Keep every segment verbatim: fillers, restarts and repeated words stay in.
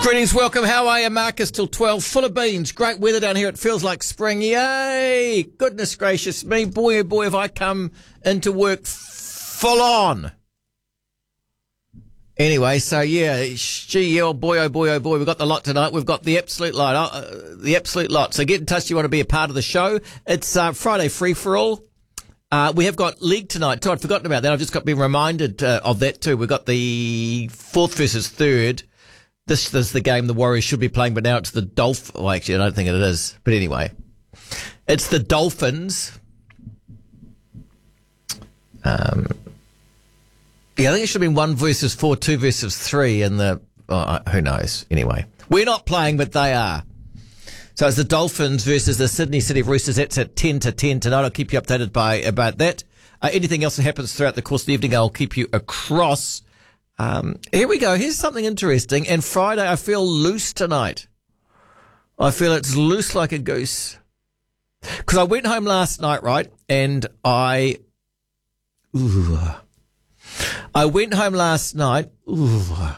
Greetings, welcome. How are you, Marcus? Till twelve, full of beans. Great weather down here. It feels like spring. Yay! Goodness gracious me. Boy, oh boy, have I come into work f- full on. Anyway, so yeah, gee, oh boy, oh boy, oh boy, we've got the lot tonight. We've got the absolute lot, uh, the absolute lot. So get in touch if you want to be a part of the show. It's uh, Friday free-for-all. Uh, we have got league tonight too. I'd forgotten about that. I've just got been reminded uh, of that too. We've got the fourth versus third. This, this is the game the Warriors should be playing, but now it's the Dolphins. Well, actually, I don't think it is. But anyway, it's the Dolphins. Um, yeah, I think it should have been one versus four, two versus three, and the oh, who knows? Anyway, we're not playing, but they are. So it's the Dolphins versus the Sydney City Roosters. That's at ten to ten tonight. I'll keep you updated by about that. Uh, anything else that happens throughout the course of the evening, I'll keep you across. Um, here we go. Here's something interesting. And Friday, I feel loose tonight. I feel it's loose like a goose. Because I went home last night, right? And I, ooh, I went home last night, ooh,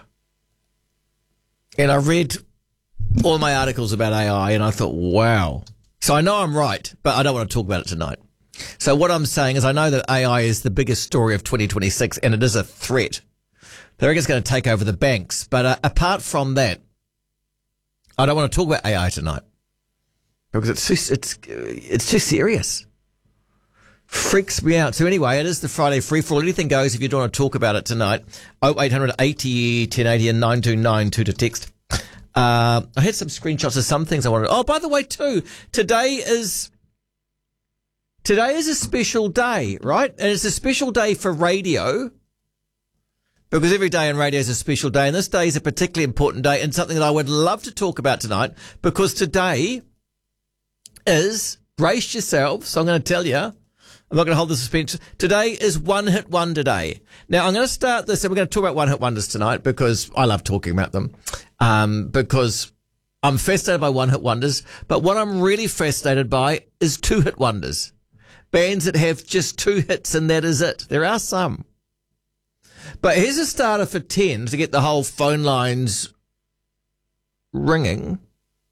and I read all my articles about A I, and I thought, wow. So I know I'm right, but I don't want to talk about it tonight. So what I'm saying is I know that A I is the biggest story of twenty twenty-six, and it is a threat. They reckon it's going to take over the banks. But uh, apart from that, I don't want to talk about A I tonight because it's too, it's it's too serious. Freaks me out. So anyway, it is the Friday free for all. Anything goes if you don't want to talk about it tonight. oh eight hundred eighty ten eighty and nine two nine two to text. Uh, I had some screenshots of some things I wanted. Oh, by the way, too, today is today is a special day, right? And it's a special day for radio. Because every day in radio is a special day, and this day is a particularly important day and something that I would love to talk about tonight, because today is, brace yourself, so I'm going to tell you, I'm not going to hold the suspense, today is One Hit Wonder Day. Now, I'm going to start this, and we're going to talk about One Hit Wonders tonight, because I love talking about them, um, because I'm fascinated by One Hit Wonders, but what I'm really fascinated by is Two Hit Wonders. Bands that have just two hits, and that is it. There are some. But here's a starter for ten to get the whole phone lines ringing.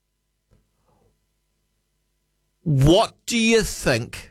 What do you think?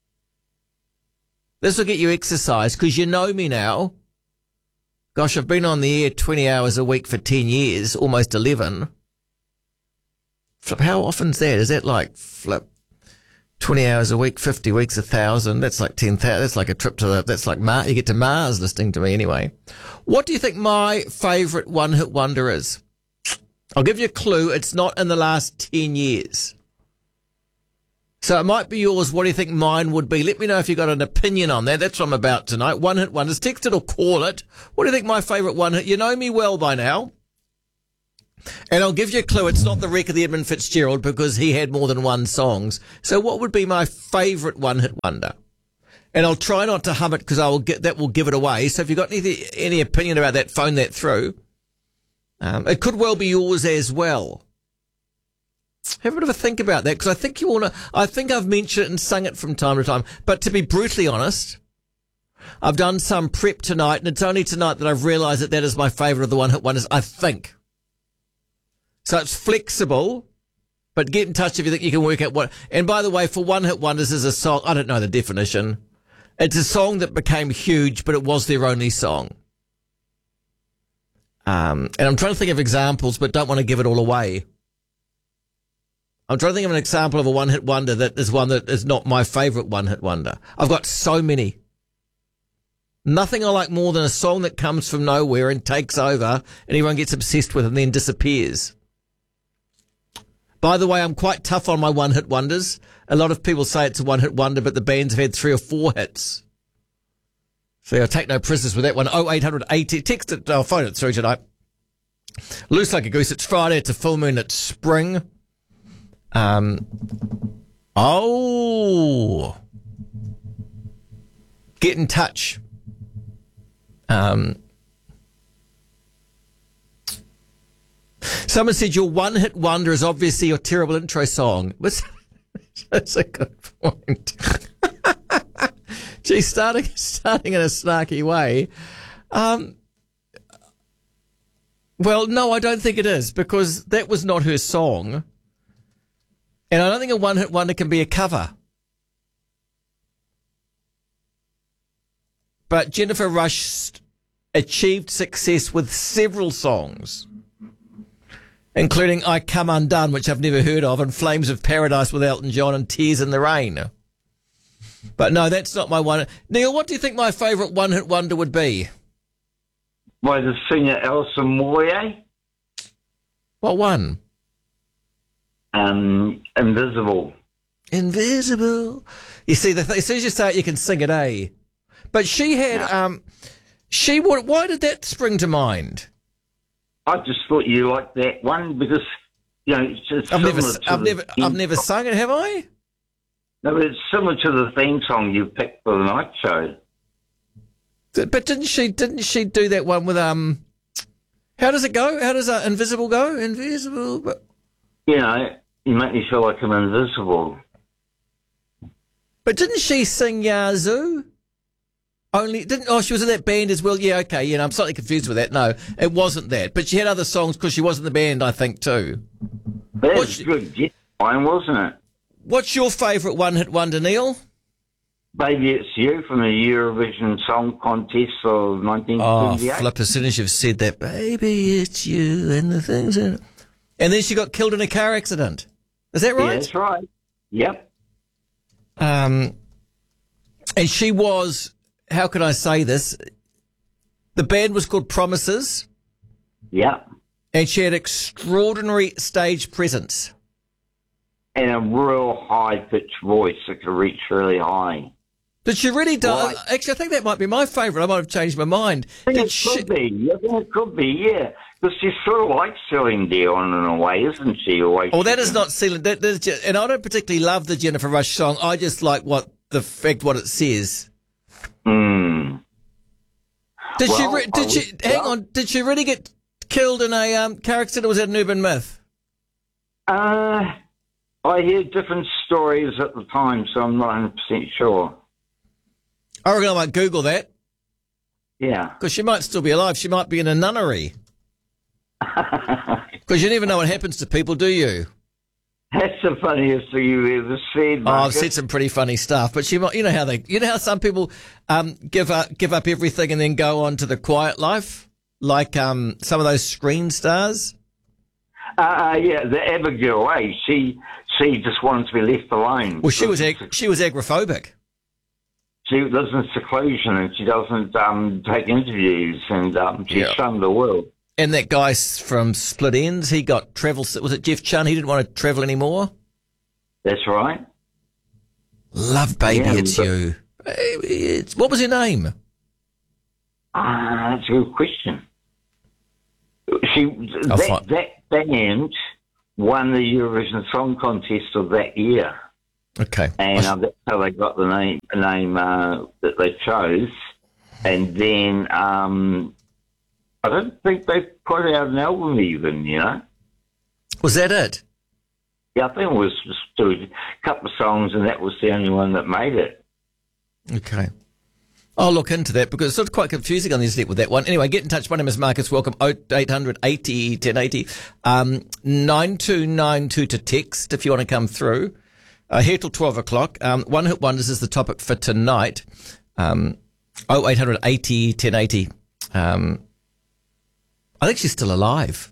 This will get you exercise because you know me now. Gosh, I've been on the air twenty hours a week for ten years, almost eleven. Flip, how often's that? Is that like, flip, twenty hours a week, fifty weeks, one thousand. That's like ten thousand. That's like a trip to the, that's like Mars. You get to Mars listening to me anyway. What do you think my favourite one-hit wonder is? I'll give you a clue. It's not in the last ten years. So it might be yours. What do you think mine would be? Let me know if you've got an opinion on that. That's what I'm about tonight. One-hit wonders. Text it or call it. What do you think my favourite one-hit? You know me well by now. And I'll give you a clue. It's not the wreck of the Edmund Fitzgerald because he had more than one songs. So what would be my favourite one-hit wonder? And I'll try not to hum it because I will get that will give it away. So if you've got any any opinion about that, phone that through. Um, it could well be yours as well. Have a bit of a think about that because I think you want to. I think I've mentioned it and sung it from time to time. But to be brutally honest, I've done some prep tonight, and it's only tonight that I've realised that that is my favourite of the one-hit wonders. I think. So it's flexible, but get in touch if you think you can work out what. And by the way, for One Hit Wonders is a song, I don't know the definition. It's a song that became huge, but it was their only song. Um, and I'm trying to think of examples, but don't want to give it all away. I'm trying to think of an example of a one-hit wonder that is one that is not my favourite one-hit wonder. I've got so many. Nothing I like more than a song that comes from nowhere and takes over and everyone gets obsessed with it and then disappears. By the way, I'm quite tough on my one-hit wonders. A lot of people say it's a one-hit wonder, but the bands have had three or four hits. So I'll take no prisoners with that one. oh eight hundred eighty. Text it. I'll phone it through tonight. Loose like a goose. It's Friday. It's a full moon. It's spring. Um. Oh. Get in touch. Um. Someone said your one-hit wonder is obviously your terrible intro song. That's a good point. Gee, starting starting in a snarky way. Um, Well, no, I don't think it is, because that was not her song. And I don't think a one-hit wonder can be a cover. But Jennifer Rush achieved success with several songs, including I Come Undone, which I've never heard of, and Flames of Paradise with Elton John, and Tears in the Rain. But no, that's not my one. Neil, what do you think my favourite one-hit wonder would be? By the singer Alison Moyet. What one? Um, Invisible. Invisible. You see, the th- as soon as you say it, you can sing it, eh? But she had, Yeah. um, she, what, why did that spring to mind? I just thought you liked that one because, you know, it's it's I've never, similar to I've the never, theme I've never song. sung it, have I? No, but it's similar to the theme song you picked for the night show. But didn't she, didn't she do that one with, um, how does it go? How does uh, Invisible go? Invisible. But, You know, you make me feel like I'm invisible. but didn't she sing Yazoo? Only, didn't, oh, she was in that band as well. Yeah, okay, you know, I'm slightly confused with that. No, it wasn't that. But she had other songs because she was in the band, I think, too. That What's- was good. Yeah, fine, wasn't it? What's your favourite one-hit wonder, Neil? Baby, It's You from the Eurovision Song Contest of nineteen Oh, seventy-eight. flip, as soon as you've said that, baby, it's you and the things in it. And then she got killed in a car accident. Is that Yeah, right? that's right. Yep. Um, and she was, how can I say this? The band was called Promises, Yep. and she had extraordinary stage presence. And a real high-pitched voice that could reach really high. Did she really do? Right. Actually, I think that might be my favourite. I might have changed my mind. I think Did it she? could be. I think it could be, yeah. Because she's sort of like Celine Dion in a way, isn't she? Always. Oh, that is not Celine. That, that is just, and I don't particularly love the Jennifer Rush song. I just like what the fact what it says. Hmm. Did she? Well, Re- I did she? would- Hang well- on. Did she really get killed in a um, car accident? Or was that an urban myth? Uh, I hear different stories at the time, so I'm not one hundred percent sure. I reckon I might Google that Yeah. because she might still be alive. She might be in a nunnery because you never know what happens to people, do you? That's the funniest thing you've ever said, Oh, I've Marcus. said some pretty funny stuff, but she might. You know how they. You know how some people um, give up give up everything and then go on to the quiet life, like um, some of those screen stars. Uh, uh, yeah, the Abigail, eh? She, she just wanted to be left alone. Well, she was ag- she was agoraphobic. She lives in seclusion and she doesn't um, take interviews and um, she's Yeah. shunned the world. And that guy s- from Split Ends, he got travel. Was it Jeff Chun? He didn't want to travel anymore. That's right. Love, baby, Yeah, it's but- you. Baby, it's what was her name? Ah, that's a good question. She I'll that, find- that band won the Eurovision Song Contest of that year, Okay. and uh, that's how they got the name the name uh, that they chose. And then um, I don't think they put out an album even. You know, Was that it? yeah, I think it was just a couple of songs, and that was the only one that made it. Okay. I'll look into that because it's sort of quite confusing on the internet with that one. Anyway, get in touch. My name is Marcus. Welcome. eight hundred eighty ten eighty. Um, nine two nine two to text if you want to come through. Uh, here till twelve o'clock. Um, One Hit Wonders is the topic for tonight. Um, oh eight hundred eighty ten eighty. Um, I think she's still alive.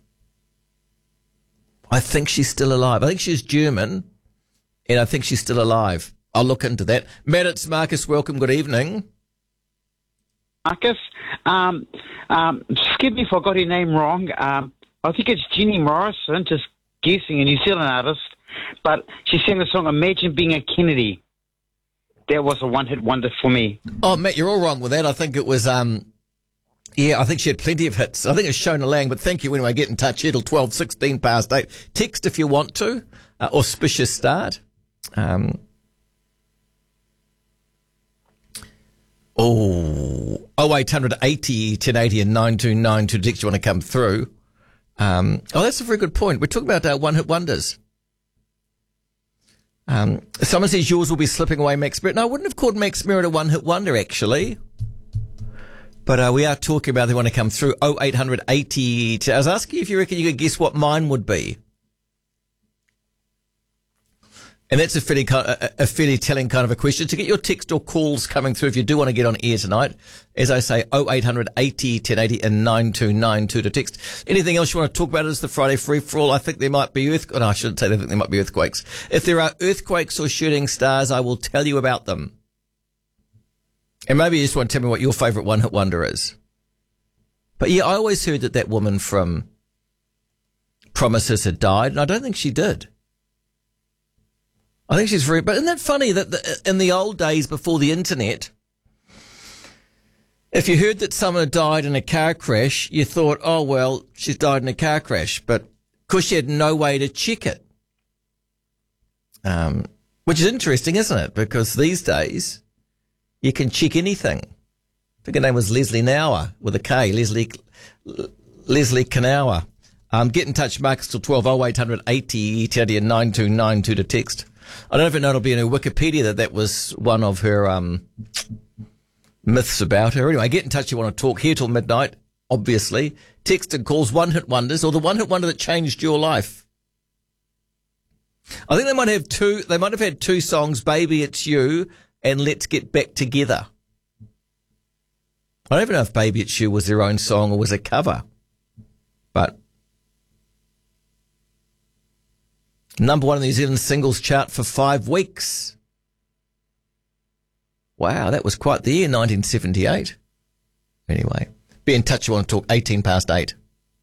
I think she's still alive. I think she's German and I think she's still alive. I'll look into that. Matt, it's Marcus. Welcome. Good evening. Marcus. Um, um, excuse me if I got your name wrong. Um, I think it's Jenny Morrison, just guessing, a New Zealand artist, but she sang the song Imagine Being a Kennedy. That was a one-hit wonder for me. Oh, Matt, you're all wrong with that. I think it was, um, yeah, I think she had plenty of hits. I think it's Shona Lang, but thank you anyway. Get in touch here till twelve, sixteen past eight. Text if you want to. Uh, auspicious start. Um, oh, oh eight hundred eighty ten eighty and nine two nine two text you want to come through. Um, oh, that's a very good point. We're talking about uh, one-hit wonders. Um, someone says yours will be slipping away, Max Merritt. No, I wouldn't have called Max Merritt a one-hit wonder, actually. But uh, we are talking about they want to come through. oh eight hundred eighty. I was asking if you reckon you could guess what mine would be. And that's a fairly, a fairly telling kind of a question. To get your text or calls coming through, if you do want to get on air tonight, as I say, oh eight hundred eighty ten eighty and nine two nine two to text. Anything else you want to talk about as the Friday free for all? I think there might be earthquakes. No, I shouldn't say I think there might be earthquakes. If there are earthquakes or shooting stars, I will tell you about them. And maybe you just want to tell me what your favourite one-hit wonder is. But yeah, I always heard that that woman from Promises had died, and I don't think she did. I think she's very... But isn't that funny that the, in the old days before the internet, if you heard that someone had died in a car crash, you thought, oh, well, she's died in a car crash. But because she had no way to check it. Um, which is interesting, isn't it? Because these days, you can check anything. I think her name was Leslie Knauer with a K. Leslie Leslie Knauer. Um, get in touch, Marcus, till twelve oh eight hundred eighty and nine two nine two to text. I don't know if it'll be in her Wikipedia that that was one of her um, myths about her. Anyway, get in touch if you want to talk here till midnight, obviously. Text and calls one-hit wonders or the one-hit wonder that changed your life. I think they might have two, they might have had two songs, Baby It's You and Let's Get Back Together. I don't even know if Baby It's You was their own song or was a cover. But number one in the New Zealand singles chart for five weeks. Wow, that was quite the year, nineteen seventy-eight. Anyway, be in touch if you want to talk. eighteen past eight.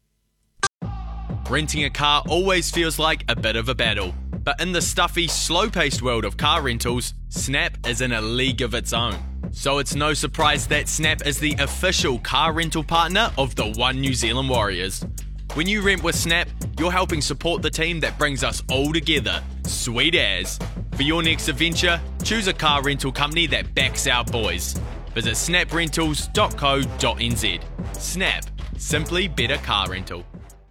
Renting a car always feels like a bit of a battle. But in the stuffy, slow-paced world of car rentals, Snap is in a league of its own. So it's no surprise that Snap is the official car rental partner of the One New Zealand Warriors. When you rent with Snap, you're helping support the team that brings us all together. Sweet as. For your next adventure, choose a car rental company that backs our boys. Visit snap rentals dot co dot n z. Snap. Simply better car rental.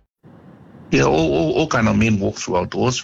Yeah, all, all, all kind of men walk through our doors.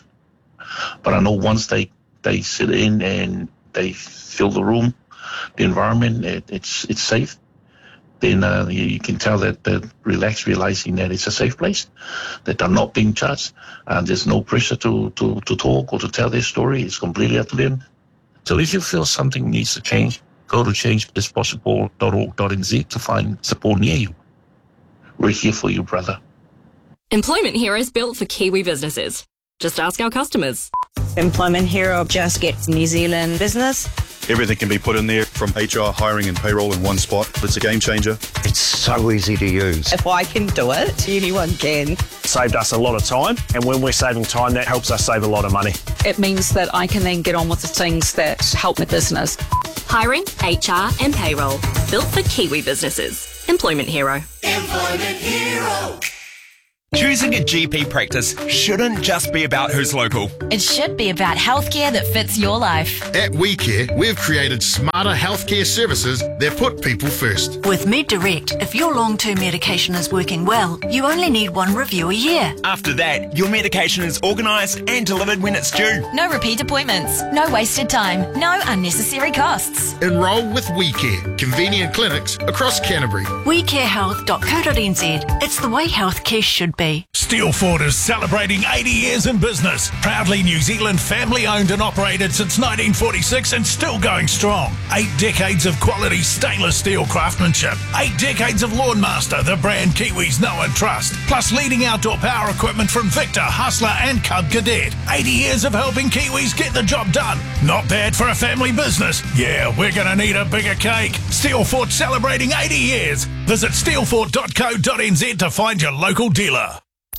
But I know once they, they sit in and they fill the room, the environment, it, it's it's safe. Then uh, you, you can tell that they're relaxed, realizing that it's a safe place, that they're not being judged, and there's no pressure to, to, to talk or to tell their story. It's completely up to them. So if you feel something needs to change, go to change is possible dot org dot n z to find support near you. We're here for you, brother. Employment Hero is built for Kiwi businesses. Just ask our customers. Employment Hero just gets New Zealand business. Everything can be put in there from H R, hiring and payroll in one spot. It's a game changer. It's so easy to use. If I can do it, anyone can. Saved us a lot of time, and when we're saving time, that helps us save a lot of money. It means that I can then get on with the things that help my business. Hiring, H R and payroll. Built for Kiwi businesses. Employment Hero. Employment Hero. Choosing a G P practice shouldn't just be about who's local. It should be about healthcare that fits your life. At WeCare, we've created smarter healthcare services that put people first. With MedDirect, if your long-term medication is working well, you only need one review a year. After that, your medication is organised and delivered when it's due. No repeat appointments, no wasted time, no unnecessary costs. Enrol with WeCare, convenient clinics across Canterbury. we care health dot co dot n z. It's the way healthcare should be. Steelfort is celebrating eighty years in business. Proudly New Zealand family owned and operated since nineteen forty-six and still going strong. Eight decades of quality stainless steel craftsmanship. Eight decades of Lawnmaster, the brand Kiwis know and trust. Plus leading outdoor power equipment from Victor, Hustler and Cub Cadet. eighty years of helping Kiwis get the job done. Not bad for a family business. Yeah, we're going to need a bigger cake. Steelfort celebrating eighty years. Visit steelfort dot co dot n z to find your local dealer.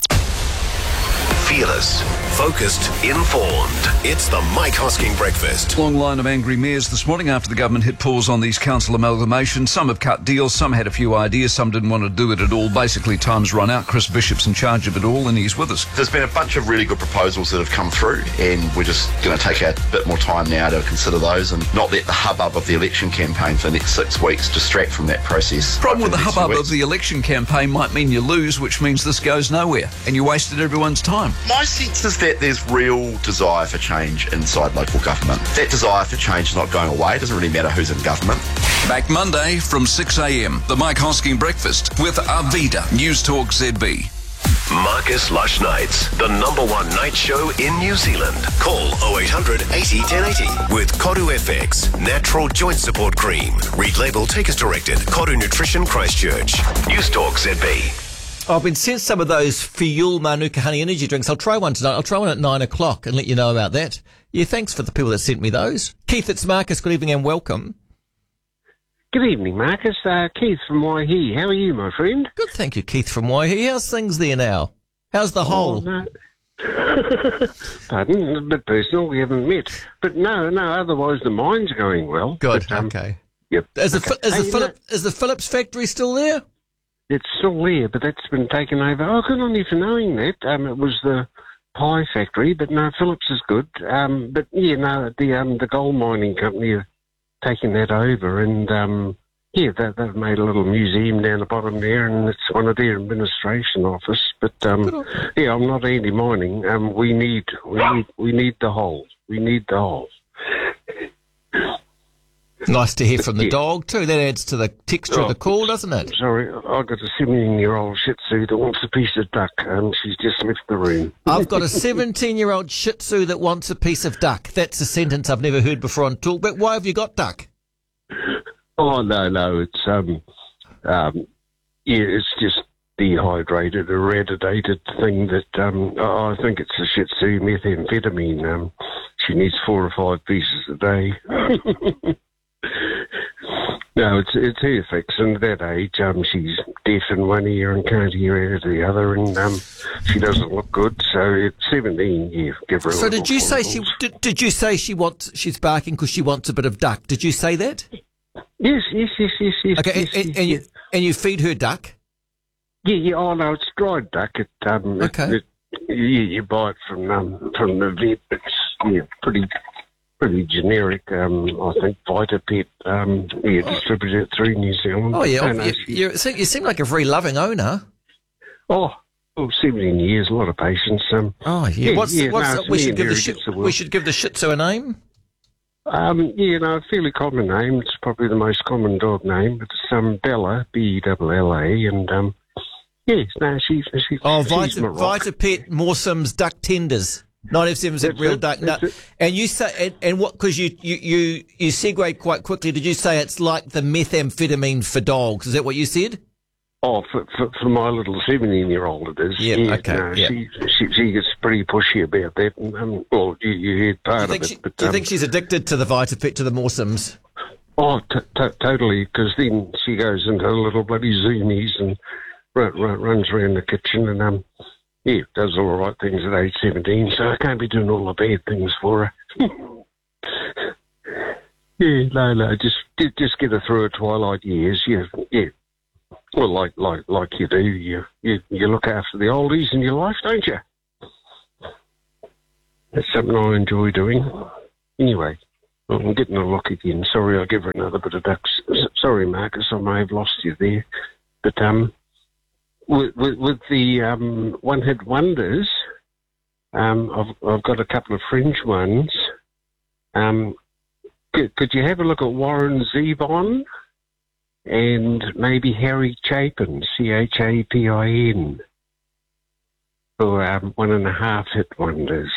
Fearless, focused, informed. It's the Mike Hosking Breakfast. Long line of angry mayors this morning after the government hit pause on these council amalgamations. Some have cut deals, some had a few ideas, some didn't want to do it at all. Basically, time's run out. Chris Bishop's in charge of it all, and he's with us. There's been a bunch of really good proposals that have come through, and we're just going to take a bit more time now to consider those and not let the hubbub of the election campaign for the next six weeks distract from that process. Problem with the hubbub of the election campaign might mean you lose, which means this goes nowhere, and you wasted everyone's time. My sense is that that there's real desire for change inside local government. That desire for change is not going away. It doesn't really matter who's in government. Back Monday from six a.m. The Mike Hosking Breakfast with Arvida, News Talk Z B. Marcus Lush Nights, the number one night show in New Zealand. Call oh eight hundred eighty ten eighty with Koru F X, Natural Joint Support Cream. Read label, take as directed. Koru Nutrition Christchurch. News Talk Z B. I've been sent some of those Fuel Manuka honey energy drinks. I'll try one tonight. I'll try one at nine o'clock and let you know about that. Yeah, thanks for the people that sent me those. Keith, it's Marcus. Good evening and welcome. Good evening, Marcus. Uh, Keith from Waihi. How are you, my friend? Good, thank you, Keith from Waihi. How's things there now? How's the hole? Oh, no. Pardon, a bit personal, we haven't met. But no, no, otherwise the mine's going well. Good, but, um, okay. Yep. Is the, okay. is, the hey, Philip, no, is the Phillips factory still there? It's still there, but that's been taken over. Oh, good on you for knowing that. Um, it was the pie factory, but no, Phillips is good. Um, but yeah, no, the um, the gold mining company are taking that over, and um, yeah, they, they've made a little museum down the bottom there, and it's one of their administration office. But um, yeah, I'm not anti-mining. Um, we need we need we need the holes. We need the holes. Nice to hear from the dog too. That adds to the texture oh, of the call, doesn't it? Sorry, I've got a seventeen-year-old Shih Tzu that wants a piece of duck. Um, she's just left the room. I've got a seventeen-year-old Shih Tzu that wants a piece of duck. That's a sentence I've never heard before on Talk. But why have you got duck? Oh no, no, it's um, um, yeah, it's just dehydrated, irradiated thing that um, I think it's a Shih Tzu methamphetamine. Um, she needs four or five pieces a day. No, it's it's her fix, and at that age, um, she's deaf in one ear and can't hear out of the other, and um, she doesn't look good. So at seventeen, yeah, give her. A so did you say balls. she did, did you say she wants she's barking because she wants a bit of duck? Did you say that? Yes, yes, yes, yes, yes. Okay, yes, and, yes, and yes. you and you feed her duck? Yeah, yeah. Oh no, it's dried duck. It um, okay. It, it, you, you buy it from um, from the vet. It's yeah, pretty. Pretty generic, um, I think, Vitapet, um, yeah, distributed it through New Zealand. Oh, yeah, know, you, you, you seem like a very loving owner. Oh, well, seventeen years, a lot of patience. Um, oh, yeah. yeah What's, yeah, what's no, the, we, should give the Gets shih, the we should give the Shih Tzu a name? Um, yeah, no, a fairly common name. It's probably the most common dog name. It's um, Bella, B E L L A, and, um, yes, no, she's, she's, oh, she's Vita, Vitapet Morsum's Duck Tenders. ninety-seven percent real it, duck nut. it. And you say, and, and what, because you, you, you, you segued quite quickly, did you say it's like the methamphetamine for dogs? Is that what you said? Oh, for, for, for my little seventeen-year-old it is. Yep, yeah, okay, no, yep. she, she she gets pretty pushy about that. And, um, well, you, you heard part do you of think it. She, but, do you um, think she's addicted to the Vitapet, to the Morsums? Oh, t- t- totally, because then she goes into little bloody zoomies and run, run, runs around the kitchen and, um, yeah, does all the right things at age seventeen, so I can't be doing all the bad things for her. yeah, no, no, just just get her through her twilight years. Yeah, yeah. Well, like like like you do, you you you look after the oldies in your life, don't you? That's something I enjoy doing. Anyway, I'm getting a look again. Sorry, I'll give her another bit of ducks. Sorry, Marcus, I may have lost you there, but um. With, with, with the um, one-hit wonders, um, I've, I've got a couple of French ones. Um, could, could you have a look at Warren Zevon and maybe Harry Chapin, C H A P I N, for um, one and a half hit wonders?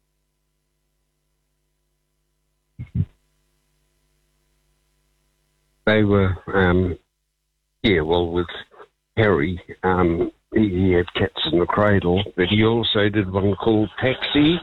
They were, um, yeah, well, with Harry, um, he, he had Cats in the Cradle, but he also did one called Taxi.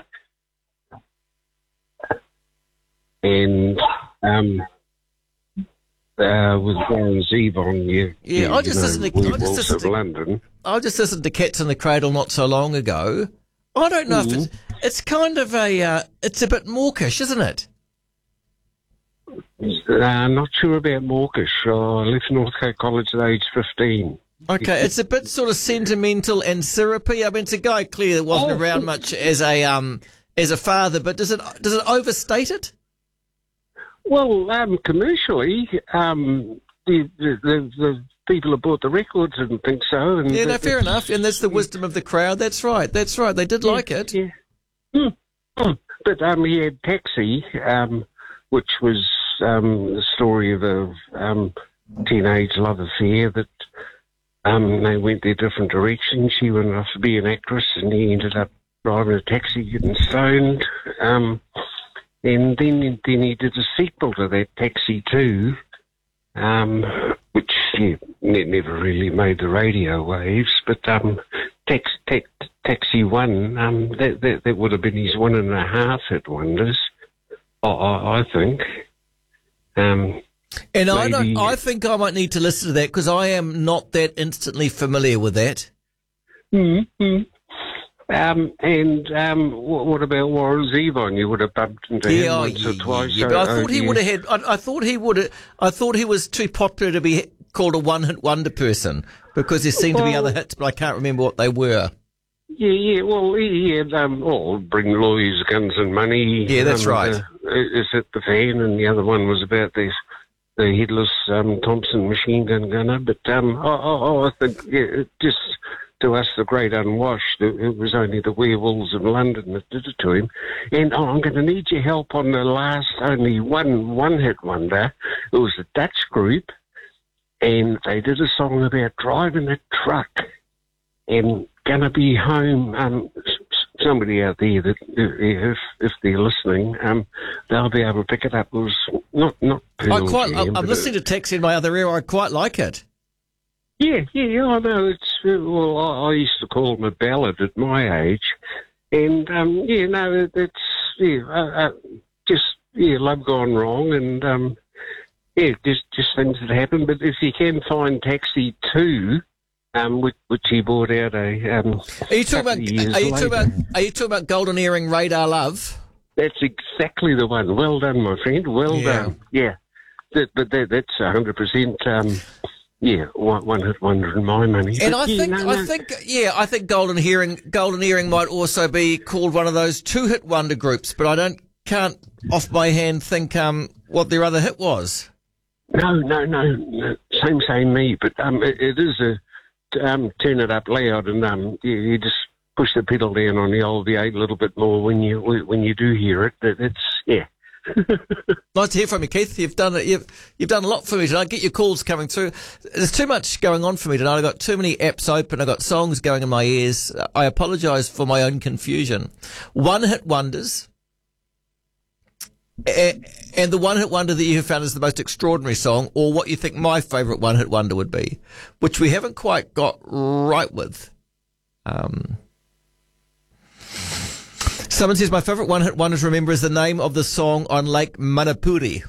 And um, uh, with Warren Zevon, yeah, Yeah, yeah I just you know, listened to, I just Werewolves listened of to London. I just listened to Cats in the Cradle not so long ago. I don't know Mm. if it's it's kind of a uh, it's a bit mawkish, isn't it? Uh, I'm not sure about Mawkish. Uh, I left Northcote College at age fifteen. Okay, it's a bit sort of sentimental and syrupy. I mean, it's a guy clearly that wasn't Oh. around much as a um as a father, but does it does it overstate it? Well, um, commercially, um, the, the, the, the people who bought the records didn't think so. And Yeah, no, the- fair enough. And that's the wisdom of the crowd. That's right. That's right. They did Yeah, like it. Yeah, Mm, mm. But um, he had Taxi, um, which was um, the story of a um, teenage love affair that um, they went their different directions. She went off to be an actress, and he ended up driving a taxi, getting stoned. Um, and then then he did a sequel to that, Taxi two, um, which yeah, ne- never really made the radio waves. But um, tax, tax, Taxi one, um, that, that that would have been his one and a half hit wonders, I, I, I think. Um, and I maybe, don't. I think I might need to listen to that because I am not that instantly familiar with that. Mm-hmm. Um, and um, what, what about Warren Zevon? You would have bumped into Yeah, him once yeah, or twice. yeah, so, but I thought oh, he yeah. would have had. I, I thought he would have. I thought he was too popular to be called a one-hit wonder person because there seemed to be Well- other hits, but I can't remember what they were. Yeah, yeah. Well, he had um, oh, Bring Loy's Guns and Money. Yeah, that's um, right. Uh, is it the fan? And the other one was about the the headless um, Thompson machine gun gunner. But um, oh, oh, oh, I think yeah, it just to us, the great unwashed, it, it was only the Werewolves of London that did it to him. And oh, I'm going to need your help on the last only one one hit wonder. It was a Dutch group, and they did a song about driving a truck and gonna be home. Um, s- somebody out there that, if if they're listening, um, they'll be able to pick it up. It was not not. I Pearl quite. Jam, I'm but listening to Taxi in my other ear. I quite like it. Yeah, yeah, yeah. I know. It's uh, well. I, I used to call them a ballad at my age, and um, yeah, no, it, it's yeah, uh, uh, just yeah, love gone wrong, and um, yeah, just just things that happen. But if you can find Taxi two. Um, which, which he brought out a. Um, Are you talking about? couple of years Are you talking later. about? Are you talking about Golden Earring Radar Love? That's exactly the one. Well done, my friend. Well Yeah. done. Yeah, that, but that, that's a hundred percent. Um, yeah, one, one hit wonder in my money. And But, I yeah, think, no, I no. think, yeah, I think Golden Earring, Golden Earring might also be called one of those two-hit wonder groups. But I don't, can't off my hand think um what their other hit was. No, no, no, no. Same, same me. But um, it, it is a um, turn it up loud, and um, you, you just push the pedal down on the old V eight a little bit more when you when you do hear it. It- It's yeah. Nice to hear from you, Keith. You've done it. You've you've done a lot for me tonight. Get your calls coming through. There's too much going on for me tonight. I've got too many apps open. I've got songs going in my ears. I apologise for my own confusion. One-hit wonders. A- And the one-hit wonder that you have found is the most extraordinary song, or what you think my favourite one-hit wonder would be, which we haven't quite got right with. Um, someone says, my favourite one-hit wonder to remember is the name of the song on Lake Manapuri.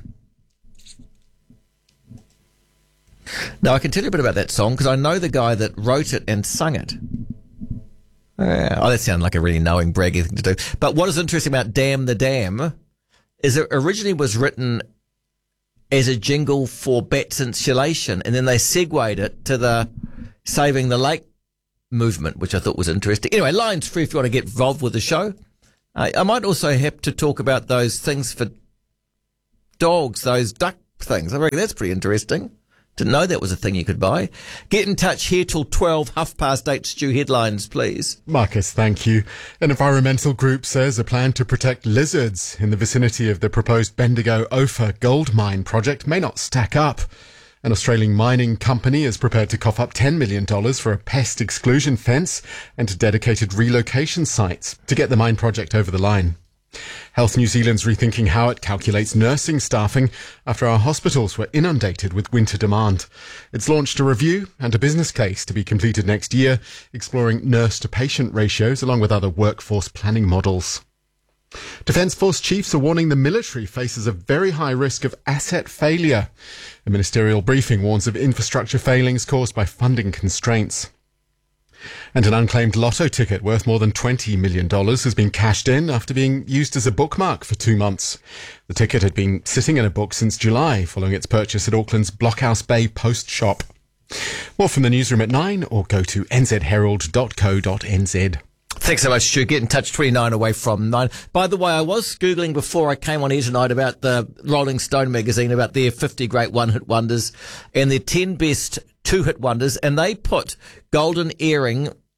Now, I can tell you a bit about that song because I know the guy that wrote it and sung it. Uh, oh, that sounds like a really knowing, braggy thing to do. But what is interesting about Damn the Dam is it originally was written as a jingle for bats insulation, and then they segued it to the Saving the Lake movement, which I thought was interesting. Anyway, lines free if you want to get involved with the show. Uh, I might also have to talk about those things for dogs, those duck things. I reckon that's pretty interesting. Didn't know that was a thing you could buy. Get in touch here till twelve, half past eight. Stu, headlines, please. Marcus, thank you. An environmental group says a plan to protect lizards in the vicinity of the proposed Bendigo Ophir gold mine project may not stack up. An Australian mining company is prepared to cough up ten million dollars for a pest exclusion fence and dedicated relocation sites to get the mine project over the line. Health New Zealand's rethinking how it calculates nursing staffing after our hospitals were inundated with winter demand. It's launched a review and a business case to be completed next year, exploring nurse-to-patient ratios along with other workforce planning models. Defence Force chiefs are warning the military faces a very high risk of asset failure. A ministerial briefing warns of infrastructure failings caused by funding constraints. And an unclaimed lotto ticket worth more than twenty million dollars has been cashed in after being used as a bookmark for two months. The ticket had been sitting in a book since July following its purchase at Auckland's Blockhouse Bay Post Shop. More from the newsroom at nine or go to n z herald dot co dot n z. Thanks so much, Stu. Get in touch, twenty-nine away from nine. By the way, I was Googling before I came on here tonight about the Rolling Stone magazine, about their fifty great one-hit wonders and their ten best two-hit wonders, and they put Golden Earring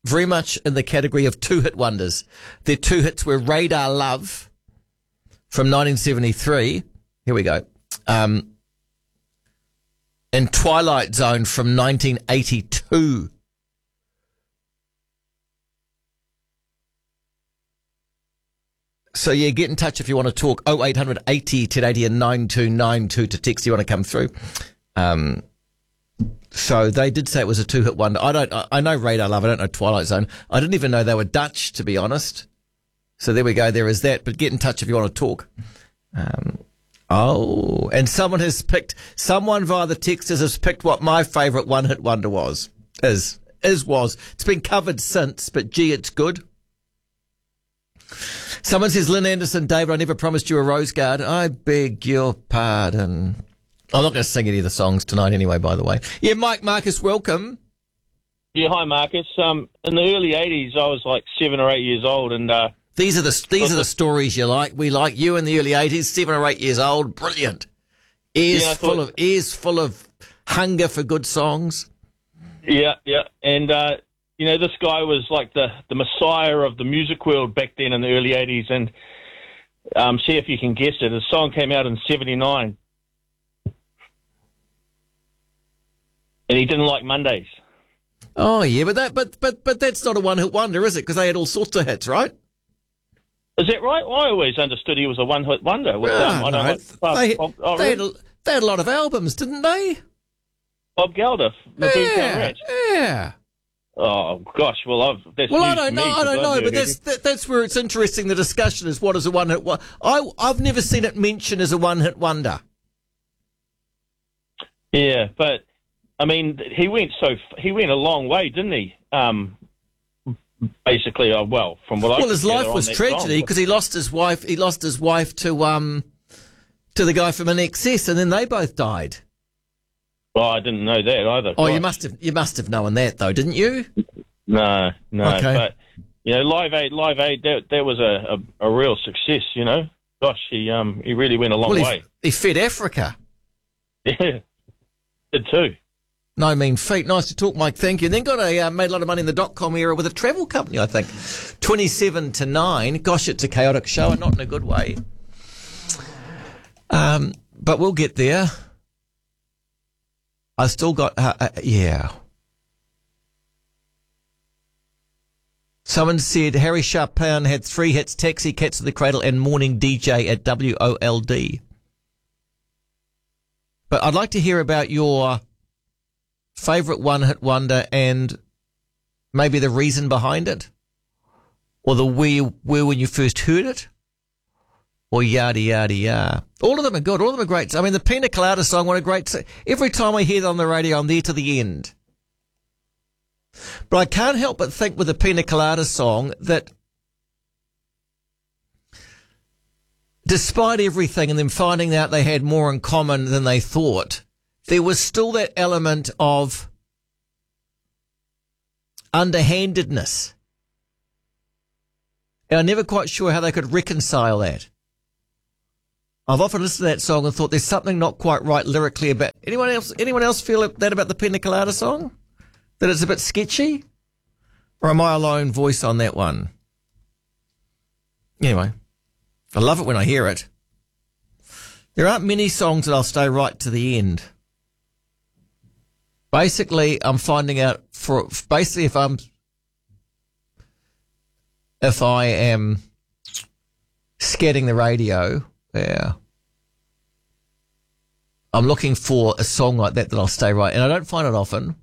very much in the category of two-hit wonders. Their two hits were Radar Love from nineteen seventy-three. Here we go. Um, and Twilight Zone from nineteen eighty-two. So, yeah, get in touch if you want to talk. oh eight hundred eighty ten eighty and nine two nine two to text you want to come through. Um, so they did say it was a two-hit wonder. I don't. I know Radar Love. I don't know Twilight Zone. I didn't even know they were Dutch, to be honest. So there we go. There is that. But get in touch if you want to talk. Um, oh, and someone has picked. Someone via the texters has picked what my favourite one-hit wonder was. Is is was. It's been covered since, but gee, it's good. Someone says, Lynn Anderson, David, I never promised you a rose garden. I beg your pardon. I'm not going to sing any of the songs tonight anyway, by the way. Yeah, Mike Marcus, welcome. Yeah, hi, Marcus. Um, in the early eighties, I was like seven or eight years old, and uh, these are the these are the stories you like. We like you in the early eighties, seven or eight years old, brilliant. Ears yeah, full thought, of ears full of hunger for good songs. Yeah, yeah, and uh, you know, this guy was like the the messiah of the music world back then in the early eighties, and um, see if you can guess it. His song came out in seventy-nine. And he didn't like Mondays. Oh yeah, but that but but but that's not a one-hit wonder, is it? Because they had all sorts of hits, right? Is that right? I always understood he was a one-hit wonder. With, um, oh, I no. don't like, they, Bob, oh, they, had really? a, they had a lot of albums, didn't they? Bob Geldof, the yeah, Rats. yeah. Oh gosh, well, I've that's well, I news don't to know, me, I don't I've know, never but heard that's him. that, that's where it's interesting. The discussion is what is a one-hit wonder. I I've never seen it mentioned as a one-hit wonder. Yeah, but. I mean, he went so he went a long way, didn't he? Um, basically, uh, well, from what I well, his life was tragedy because he lost his wife. He lost his wife to um to the guy from I N X S, and then they both died. Well, I didn't know that either. Oh, Gosh. you must have you must have known that though, didn't you? No, no. Okay. But you know, Live Aid, Live Aid, that that was a, a, a real success. You know, gosh, he um he really went a long well, he, way. He fed Africa. Yeah, did too. No mean feat. Nice to talk, Mike. Thank you. And then got a uh, made a lot of money in the dot-com era with a travel company, I think. twenty-seven to nine. Gosh, it's a chaotic show and not in a good way. Um, but we'll get there. I still got, uh, uh, yeah. Someone said Harry Chapin had three hits, Taxi, Cats of the Cradle and Morning D J at W O L D. But I'd like to hear about your favourite one-hit wonder and maybe the reason behind it, or the where, where when you first heard it, or yada, yada, yada. All of them are good. All of them are great. I mean, the Pina Colada song, what a great... Every time I hear it on the radio, I'm there to the end. But I can't help but think with the Pina Colada song that despite everything and them finding out they had more in common than they thought, there was still that element of underhandedness. And I'm never quite sure how they could reconcile that. I've often listened to that song and thought there's something not quite right lyrically about... Anyone else Anyone else feel that about the Pina Colada song? That it's a bit sketchy? Or am I a lone voice on that one? Anyway, I love it when I hear it. There aren't many songs that I'll stay right to the end. Basically, I'm finding out for basically if I'm if I am scadding the radio, yeah, I'm looking for a song like that that I'll stay right, and I don't find it often.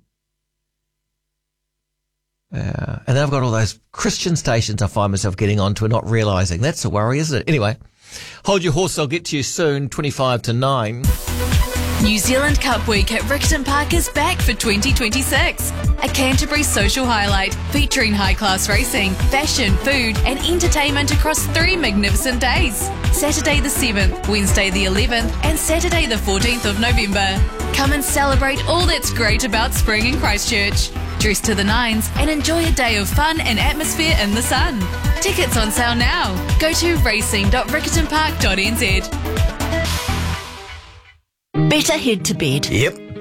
Yeah, and then I've got all those Christian stations I find myself getting onto and not realising. That's a worry, isn't it? Anyway, hold your horse. I'll get to you soon. Twenty-five to nine. New Zealand Cup Week at Riccarton Park is back for twenty twenty-six. A Canterbury social highlight featuring high-class racing, fashion, food and entertainment across three magnificent days. Saturday the seventh, Wednesday the eleventh and Saturday the fourteenth of November. Come and celebrate all that's great about spring in Christchurch. Dress to the nines and enjoy a day of fun and atmosphere in the sun. Tickets on sale now. Go to racing dot riccarton park dot n z. Better head to bed. Yep.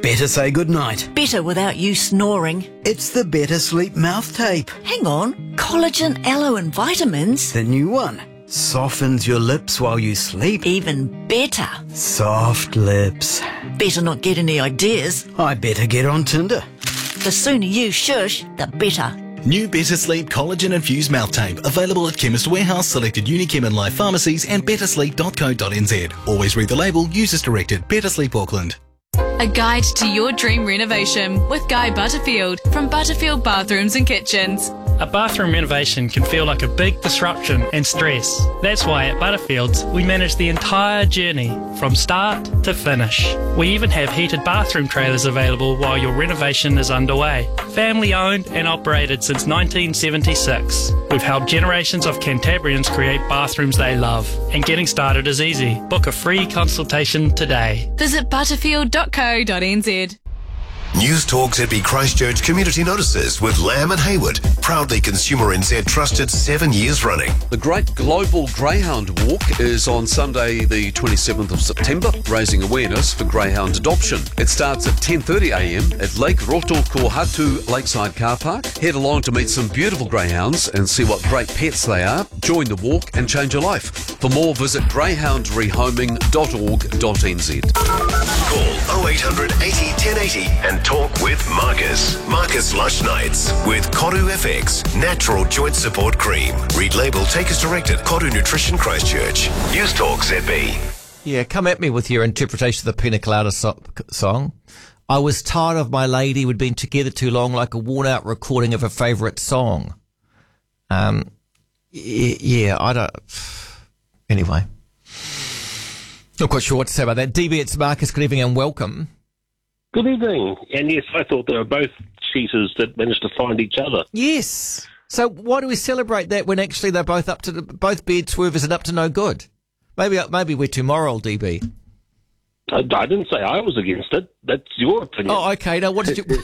Better say goodnight. Better without you snoring. It's the Better Sleep mouth tape. Hang on. Collagen, aloe and vitamins. The new one. Softens your lips while you sleep. Even better. Soft lips. Better not get any ideas. I better get on Tinder. The sooner you shush, the better. New Better Sleep Collagen Infused Mouth Tape. Available at Chemist Warehouse, selected Unichem and Life pharmacies and better sleep dot co dot n z. Always read the label. Use as directed. Better Sleep Auckland. A guide to your dream renovation with Guy Butterfield from Butterfield Bathrooms and Kitchens. A bathroom renovation can feel like a big disruption and stress. That's why at Butterfields we manage the entire journey from start to finish. We even have heated bathroom trailers available while your renovation is underway. Family owned and operated since nineteen seventy-six. We've helped generations of Cantabrians create bathrooms they love. And getting started is easy. Book a free consultation today. Visit butterfield dot co dot n z. News Talk Z B Christchurch Community Notices with Lamb and Hayward. Proudly Consumer N Z trusted seven years running. The Great Global Greyhound Walk is on Sunday the twenty-seventh of September, raising awareness for greyhound adoption. It starts at ten thirty a m at Lake Rotokohatu Lakeside Car Park. Head along to meet some beautiful greyhounds and see what great pets they are. Join the walk and change your life. For more, visit greyhound rehoming dot org dot n z. Call oh eight hundred eighty ten eighty and talk with Marcus. Marcus Lush Nights with Koru F X Natural Joint Support Cream. Read label, take as directed. Koru Nutrition Christchurch. News Talk Z B. Yeah, come at me with your interpretation of the Pina Colada so- song. I was tired of my lady. We'd been together too long, like a worn-out recording of a favourite song. Um, y- yeah, I don't... Anyway. Not quite sure what to say about that. D B, it's Marcus. Good evening and welcome. Good evening. And yes, I thought they were both cheaters that managed to find each other. Yes. So why do we celebrate that when actually they're both up to the, both beard swervers and up to no good? Maybe maybe we're too moral, D B. I, I didn't say I was against it. That's your opinion. Oh, okay. Now, what did you...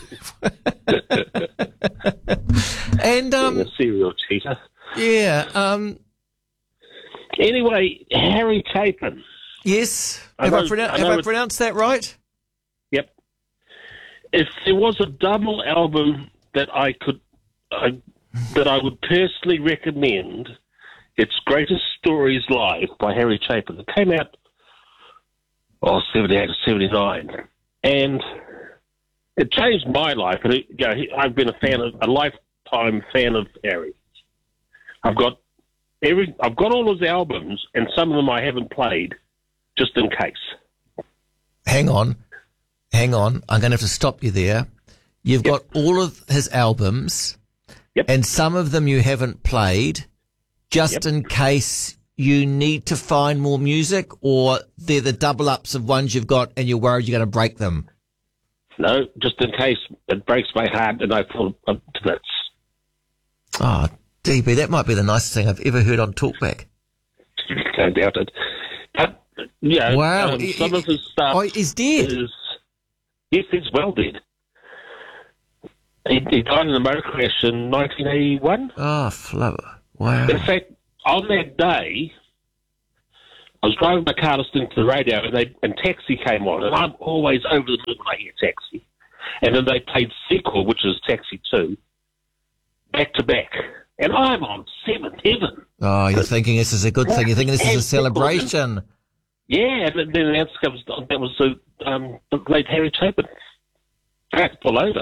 and um, Being a serial cheater. Yeah. Um. Anyway, Harry Chapin. Yes. I Have know, I, pronou- I have know I pronounced that right? Yep. If there was a double album that I could, I, that I would personally recommend, it's Greatest Stories Live by Harry Chapin. It came out, oh, seventy-eight or seventy-nine, and it changed my life. And it, you know, I've been a fan of, a lifetime fan of Harry. I've got every, I've got all his albums, and some of them I haven't played, just in case. Hang on. Hang on. I'm going to have to stop you there. You've yep. got all of his albums, yep. and some of them you haven't played, just yep. in case you need to find more music, or they're the double-ups of ones you've got and you're worried you're going to break them? No, just in case it breaks my heart and I fall to bits. Oh, D B, that might be the nicest thing I've ever heard on Talkback. Don't doubt it. But, yeah, wow. Um, he, some of his stuff oh, he's dead. Is, yes, he's well dead. He, he died in a motor crash in nineteen eighty-one. Oh, flubber. Wow. In fact, on that day, I was driving my car listening to the radio, and, they, and Taxi came on, and I'm always over the moon when I hear Taxi. And then they played Sequel, which is Taxi two, back to back. And I'm on seventh heaven. Oh, you're thinking this is a good thing. You're thinking this is a celebration. Yeah, and then the answer comes, that was the, um, the late Harry Chapin. I had to pull over.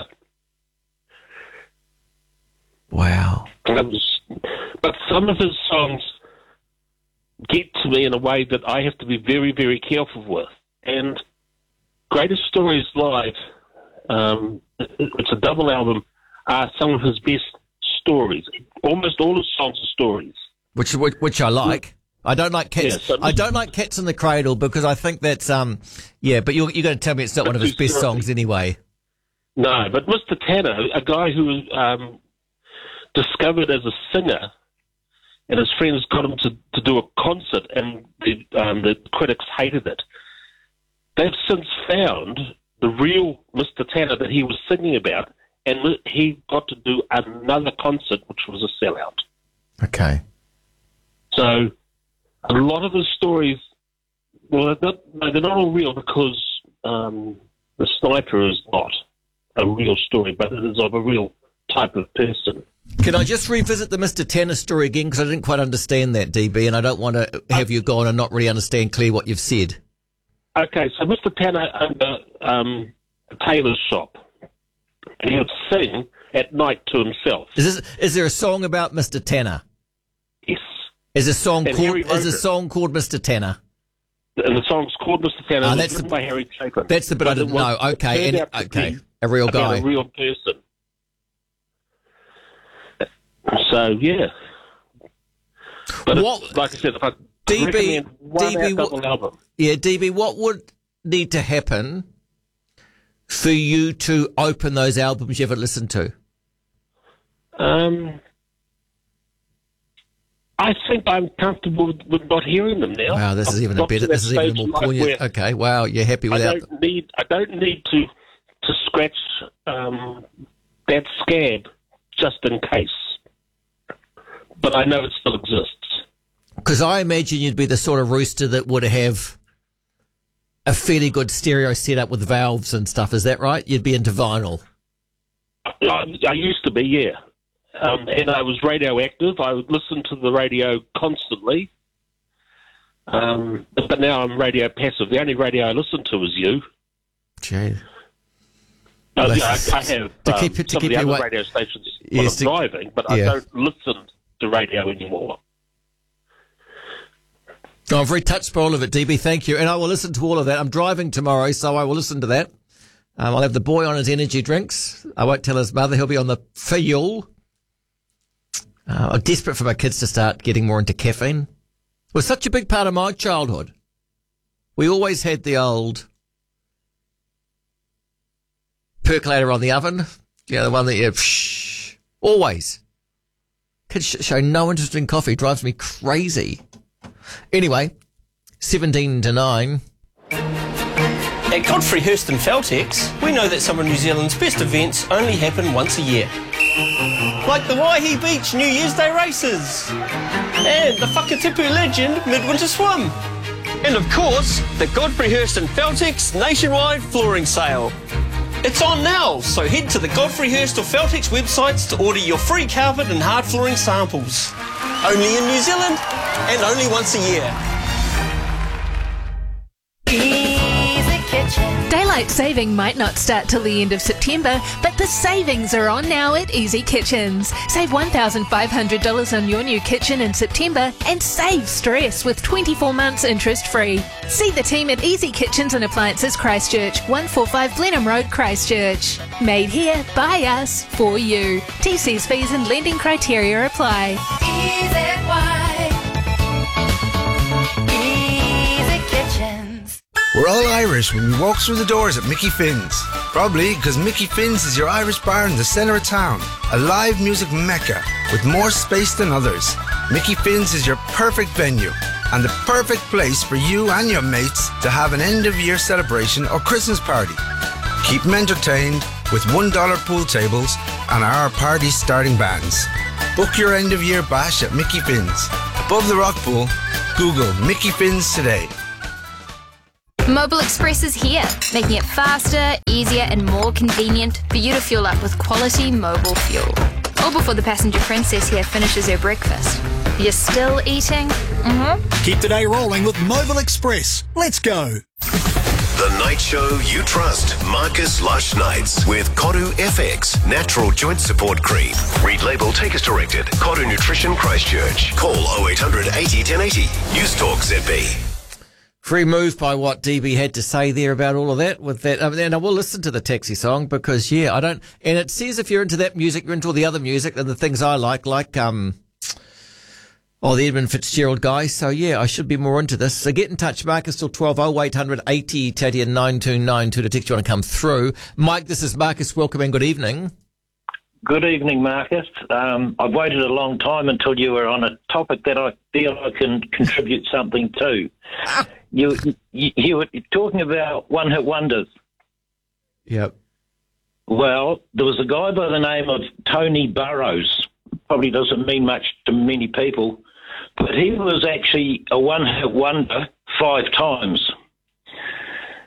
Wow. Was, but some of his songs get to me in a way that I have to be very, very careful with. And Greatest Stories Live, um, it's a double album, are some of his best stories. Almost all his songs are stories. Which which, which I like. I don't like cats. Yeah, so I don't like Cats in the Cradle because I think that's um yeah. But you're you're going to tell me it's not one of his best songs anyway. No, but Mister Tanner, a guy who was um, discovered as a singer, and his friends got him to, to do a concert, and the um, the critics hated it. They've since found the real Mister Tanner that he was singing about, and he got to do another concert, which was a sellout. Okay. So a lot of his stories, well, they're not, no, they're not all real because um, The Sniper is not a real story, but it is of a real type of person. Can I just revisit the Mister Tanner story again? Because I didn't quite understand that, D B, and I don't want to have you go on and not really understand clearly what you've said. Okay, so Mister Tanner owned a, um, a tailor's shop, and he would sing at night to himself. Is this, is there a song about Mister Tanner? Yes. Is a song And called Harry is a wrote it. song called Mister Tanner? And the song's called Mister Tanner. Ah, and that's it's written the- by Harry Chapin. That's the bit I But it didn't was- know. it Okay, turned and, out to okay, be a real about guy. a real person. So yeah, but What- it's, like I said, if I D B, recommend one D B, out double album, Yeah, D B, what would need to happen for you to open those albums you haven't listened to? um, I think I'm comfortable with, with not hearing them now. Wow, this is I've even a got to better. that This is even stage more in life poignant. where Okay, wow, you're happy I without. don't need. I don't need to to scratch um, that scab just in case. But I know it still exists. Because I imagine you'd be the sort of rooster that would have a fairly good stereo setup with valves and stuff. Is that right? You'd be into vinyl. I, I used to be, yeah. Um, and I was radioactive. I would listen to the radio constantly. Um, but now I'm radio passive. The only radio I listen to is you. Gee. Uh, yeah, I, I have To um, keep it- to some keep of the you other awake. radio stations Yes, when I'm to- driving, but yeah. I don't listen to radio anymore. Oh, I'm very touched by all of it, D B. Thank you. And I will listen to all of that. I'm driving tomorrow, so I will listen to that. Um, I'll have the boy on his energy drinks. I won't tell his mother. He'll be on the fuel. Uh, I'm desperate for my kids to start getting more into caffeine. It was such a big part of my childhood. We always had the old percolator on the oven. You know, the one that you... Psh, always. Kids sh- show no interest in coffee. Drives me crazy. Anyway, seventeen to nine. At Godfrey Hirst and Feltex, we know that some of New Zealand's best events only happen once a year. Like the Waihi Beach New Year's Day races, and the Whakatipu Legend Midwinter Swim, and of course, the Godfrey Hirst and Feltex nationwide flooring sale. It's on now, so head to the Godfrey Hirst or Feltex websites to order your free carpet and hard flooring samples. Only in New Zealand, and only once a year. Easy Kitchen. Daylight saving might not start till the end of September, but the savings are on now at Easy Kitchens. Save one thousand five hundred dollars on your new kitchen in September and save stress with twenty-four months interest free. See the team at Easy Kitchens and Appliances Christchurch, one forty-five Blenheim Road, Christchurch. Made here, by us, for you. T Cs fees and lending criteria apply. Easy White. Easy Kitchens. We're all Irish when we walk through the doors at Mickey Finn's. Probably because Mickey Finn's is your Irish bar in the centre of town. A live music mecca with more space than others. Mickey Finn's is your perfect venue and the perfect place for you and your mates to have an end-of-year celebration or Christmas party. Keep them entertained with one dollar pool tables and our party starting bands. Book your end-of-year bash at Mickey Finn's. Above the rock pool, Google Mickey Finn's today. Mobile Express is here, making it faster, easier and more convenient for you to fuel up with quality mobile fuel. All before the passenger princess here finishes her breakfast. You're still eating? Mm-hmm. Keep the day rolling with Mobile Express. Let's go. The night show you trust. Marcus Lush Nights with Koru F X Natural Joint Support Cream. Read label, take as directed. Koru Nutrition Christchurch. Call oh eight hundred eighty ten eighty. News Talk Z B. Very moved by what D B had to say there about all of that. With that, um, and I will listen to the Taxi song because yeah, I don't. And it says if you're into that music, you're into all the other music and the things I like, like um, oh the Edmund Fitzgerald guy. So yeah, I should be more into this. So get in touch, Marcus, till twelve oh eight hundred eighty Tatty and nine two nine two to text you want to come through. Mike, this is Marcus. Welcome and good evening. Good evening, Marcus. Um, I've waited a long time until you were on a topic that I feel I can contribute something to. You, you you were talking about one-hit wonders. Yep. Well, there was a guy by the name of Tony Burrows. Probably doesn't mean much to many people, but he was actually a one-hit wonder five times.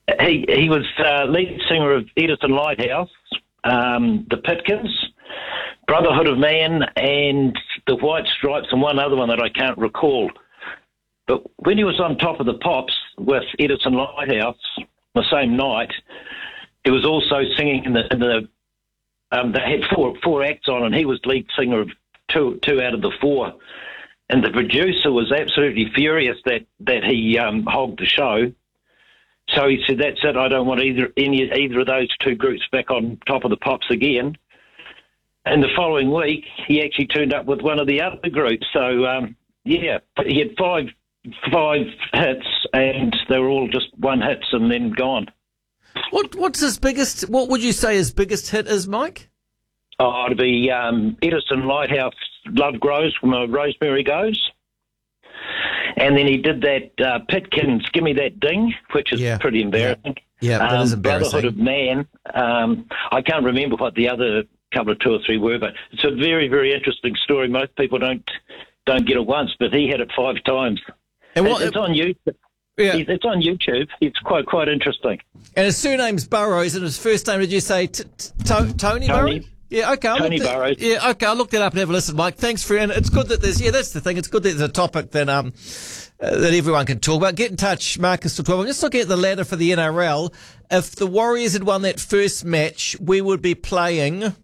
He he was uh, lead singer of Edison Lighthouse, um, the Pitkins, Brotherhood of Man, and the White Stripes, and one other one that I can't recall. But when he was on Top of the Pops with Edison Lighthouse the same night, he was also singing in the in the. Um, they had four four acts on, and he was lead singer of two two out of the four. And the producer was absolutely furious that that he um, hogged the show. So he said, "That's it. I don't want either any either of those two groups back on Top of the Pops again." And the following week, he actually turned up with one of the other groups. So um, yeah, he had five five hits, and they were all just one hits and then gone. What what's his biggest? What would you say his biggest hit is, Mike? Oh, it'd be um, Edison Lighthouse, "Love Grows" from a Rosemary Goes. And then he did that uh, Pitkins, "Give Me That Ding," which is Yeah. pretty embarrassing. Yeah, that is Um, embarrassing. Brotherhood of Man. Um, I can't remember what the other couple of two or three were, but it's a very, very interesting story. Most people don't don't get it once, but he had it five times. And what- it's, it's on YouTube. Yeah. It's on YouTube. It's quite quite interesting. And his surname's Burrows, and his first name, did you say t- t- to- Tony Tony. Burrows? Yeah, okay. I'll Tony look that- Burrows. Yeah, okay. I'll look that up and have a listen, Mike. Thanks for, and it's good that there's, yeah, that's the thing. It's good that there's a topic that, um, uh, that everyone can talk about. Get in touch, Marcus till twelve. I'm just looking at the ladder for the N R L. If the Warriors had won that first match, we would be playing.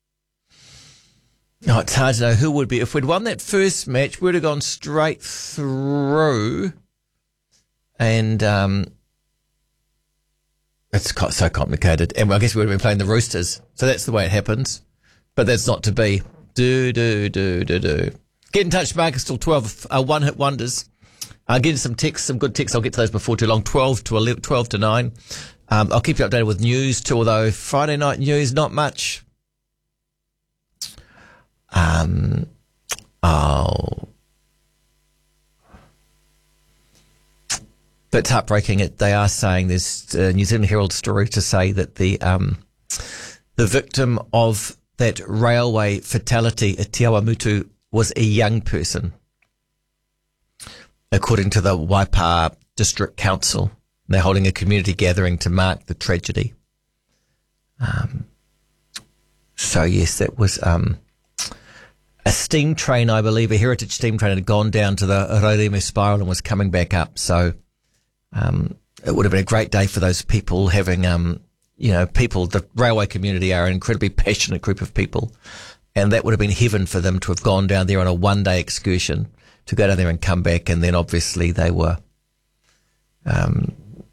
No, it's hard to know who would be. If we'd won that first match, we would have gone straight through. And, um, it's co- so complicated. And I guess we would have been playing the Roosters. So that's the way it happens. But that's not to be. Do, do, do, do, do. Get in touch, Marcus, till twelve. Uh, one hit wonders. I'll get you some texts, some good texts. I'll get to those before too long. twelve to eleven, twelve to nine. Um, I'll keep you updated with news too, although Friday night news, not much. Um, oh. But it's heartbreaking. It, they are saying there's a New Zealand Herald story to say that the um, the victim of that railway fatality at Te Awamutu was a young person, according to the Waipa District Council. They're holding a community gathering to mark the tragedy. Um, so yes, that was um, a steam train, I believe, a heritage steam train had gone down to the Raireme Spiral and was coming back up. So um, it would have been a great day for those people having, um, you know, people, the railway community are an incredibly passionate group of people. And that would have been heaven for them to have gone down there on a one-day excursion, to go down there and come back. And then obviously they were, um,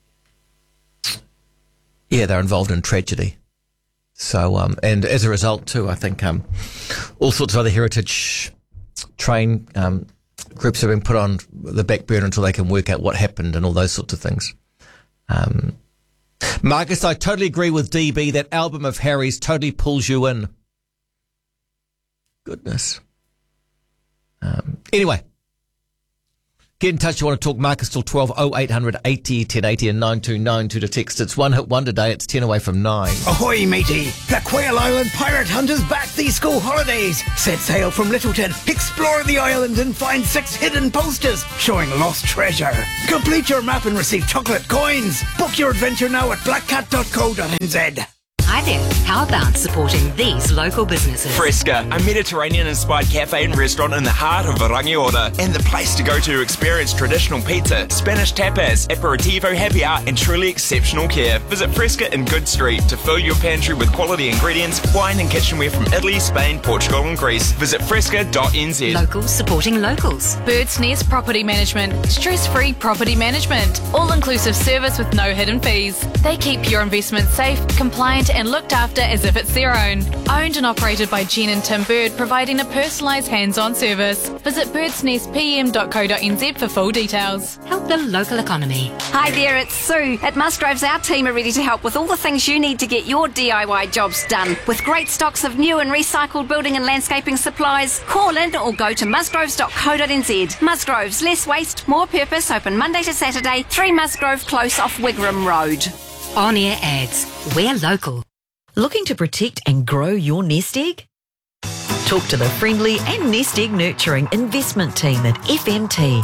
yeah, they're involved in tragedy. So, um, and as a result too, I think, um, all sorts of other heritage train, um, groups have been put on the back burner until they can work out what happened and all those sorts of things. Um, Marcus, I totally agree with D B. That album of Harry's totally pulls you in. Goodness. Um, anyway. Get in touch. You want to talk, Marcus, till twelve, oh eight hundred eighty ten eighty and nine two nine two to text. It's one hit wonder day. It's ten away from nine. Ahoy, matey! The Quail Island Pirate Hunters back these school holidays. Set sail from Littleton, explore the island and find six hidden posters showing lost treasure. Complete your map and receive chocolate coins. Book your adventure now at black cat dot co dot n z. Hi there. How about supporting these local businesses? Fresca, a Mediterranean-inspired cafe and restaurant in the heart of Rangiora, and the place to go to experience traditional pizza, Spanish tapas, aperitivo, happy hour, and truly exceptional care. Visit Fresca in Good Street to fill your pantry with quality ingredients, wine and kitchenware from Italy, Spain, Portugal and Greece. Visit fresca dot n z. Locals supporting locals. Bird's Nest Property Management. Stress-free property management. All-inclusive service with no hidden fees. They keep your investment safe, compliant and looked after as if it's their own. Owned and operated by Jen and Tim Bird, providing a personalised hands-on service. Visit birds nest p m dot co dot n z for full details. Help the local economy. Hi there, it's Sue. At Musgroves, our team are ready to help with all the things you need to get your D I Y jobs done. With great stocks of new and recycled building and landscaping supplies, call in or go to musgroves dot co dot n z. Musgroves, less waste, more purpose, open Monday to Saturday, three Musgrove Close off Wigram Road. On-air ads. We're local. Looking to protect and grow your nest egg? Talk to the friendly and nest egg nurturing investment team at F M T.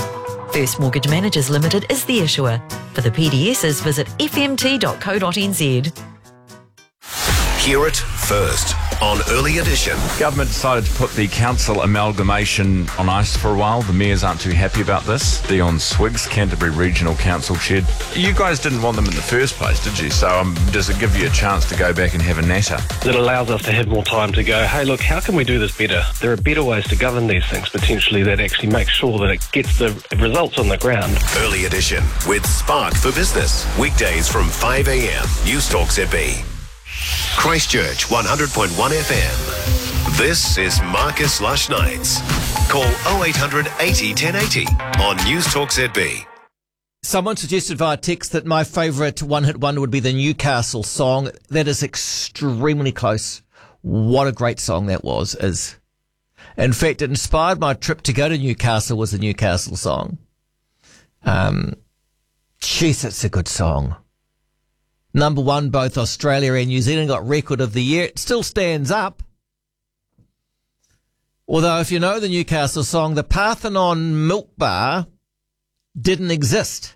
First Mortgage Managers Limited is the issuer. For the P D Ss, visit f m t dot co dot n z. Hear it first on Early Edition. Government decided to put the council amalgamation on ice for a while. The mayors aren't too happy about this. Dion Swiggs, Canterbury Regional Council, shared. You guys didn't want them in the first place, did you? So um, does it give you a chance to go back and have a natter? It allows us to have more time to go, hey, look, how can we do this better? There are better ways to govern these things, potentially, that actually make sure that it gets the results on the ground. Early Edition with Spark for Business. Weekdays from five a.m. News Talk Z B. Christchurch one hundred point one F M. This is Marcus Lush Nights. Call oh eight hundred eighty ten eighty on News Talk Z B. Someone suggested via text that my favourite one-hit wonder would be the Newcastle song. That is extremely close. What a great song that was. Is in fact, it inspired my trip to go to Newcastle. Was the Newcastle song? Um, jeez, it's a good song. Number one, both Australia and New Zealand, got record of the year. It still stands up. Although, if you know the Newcastle song, the Parthenon Milk Bar didn't exist.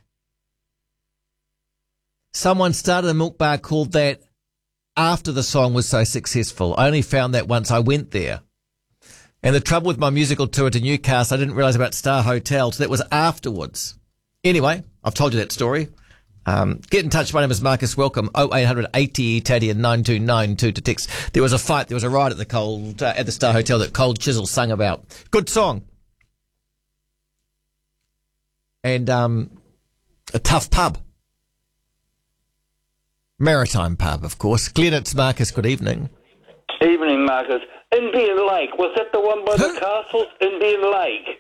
Someone started a milk bar called that after the song was so successful. I only found that once I went there. And the trouble with my musical tour to Newcastle, I didn't realise about Star Hotel, so that was afterwards. Anyway, I've told you that story. Um, get in touch. My name is Marcus. Welcome. oh eight hundred eighty Taddy and nine two nine two to text. There was a fight. There was a riot at the Cold, uh, at the Star Hotel that Cold Chisel sung about. Good song. And, um, a tough pub. Maritime pub, of course. Glenn, it's Marcus. Good evening. Evening, Marcus. Indian Lake. Was that the one by the castles? Indian Lake.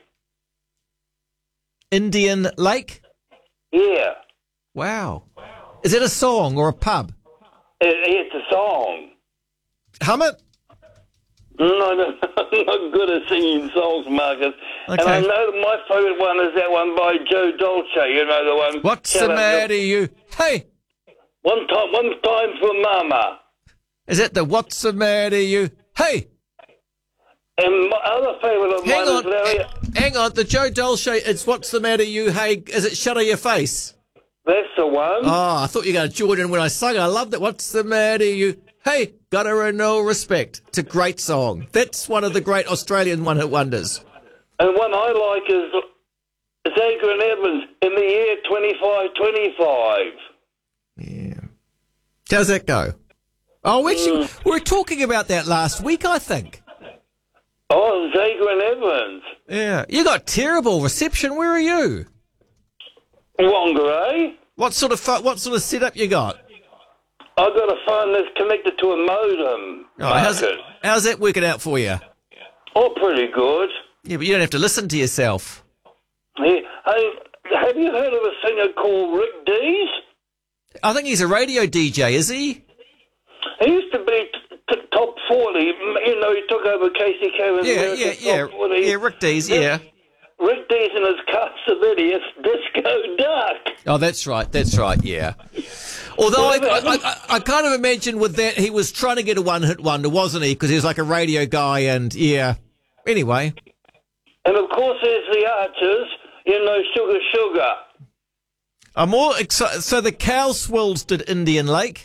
Indian Lake? Yeah. Wow. Is it a song or a pub? It, it's a song. Hum it? No, no, I'm not good at singing songs, Marcus. Okay. And I know my favourite one is that one by Joe Dolce, you know the one. What's the matter, you? Hey! One time, one time for Mama. Is it the What's the matter, you? Hey! And my other favourite of hang mine on, is Larry. Hang on, the Joe Dolce, it's What's the matter, you? Hey, is it Shut on Your Face? That's the one. Oh, I thought you were going to join in when I sung. I loved it. What's the matter, you? Hey, got her no respect. It's a great song. That's one of the great Australian one-hit wonders. And one I like is Zager and Evans in the year twenty-five twenty-five. Yeah. How's that go? Oh, actually, mm. we were talking about that last week, I think. Oh, Zager and Evans. Yeah. You got terrible reception. Where are you? Whangarei. What sort of fu- what sort of setup you got? I've got a phone that's connected to a modem. Oh, how's, it, how's that working out for you? Oh, pretty good. Yeah, but you don't have to listen to yourself. Yeah. Hey, have you heard of a singer called Rick Dees? I think he's a radio D J, is he? He used to be t- t- top forty. You know, he took over Casey Cavan's Yeah, yeah, yeah. forty. Yeah, Rick Dees, yeah. Rick Dees and his Cassavetes Disco Duck. Oh, that's right, that's right, yeah. Although I, I, I, I kind of imagine with that he was trying to get a one-hit wonder, wasn't he? Because he was like a radio guy and, yeah. Anyway. And, of course, there's the Archers, you know, Sugar Sugar. I'm more excited. So the Cowswills did Indian Lake?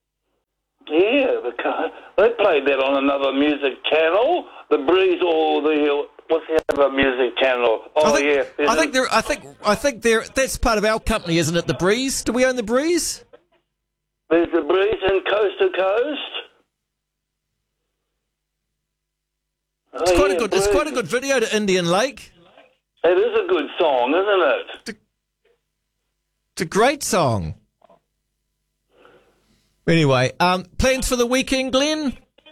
Yeah, the car. They played that on another music channel. The Breeze or the... What's the other music channel? Oh, I think, yeah. I think they're, I think, I think they're, that's part of our company, isn't it? The Breeze? Do we own the Breeze? There's the Breeze and Coast to Coast. It's oh, quite yeah, a good, Breeze. it's quite a good video to Indian Lake. It is a good song, isn't it? It's a great song. Anyway, um, plans for the weekend, Glenn?